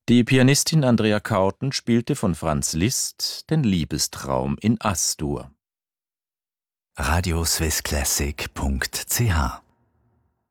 Die Pianistin Andrea Kauten spielte von Franz Liszt den Liebestraum in As-Dur. radioswissclassic.ch